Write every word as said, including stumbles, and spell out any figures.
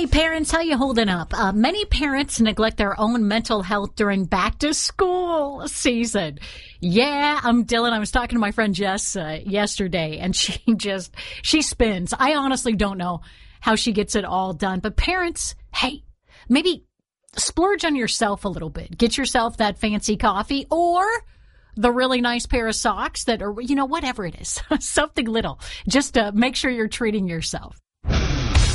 Hey parents, how you holding up? Uh, many parents neglect their own mental health during back to school season. Yeah, I'm Dylan. I was talking to my friend Jess uh, yesterday, and she just, she spins. I honestly don't know how she gets it all done. But parents, hey, maybe splurge on yourself a little bit. Get yourself that fancy coffee or the really nice pair of socks that are, you know, whatever it is, something little. Just uh, make sure you're treating yourself.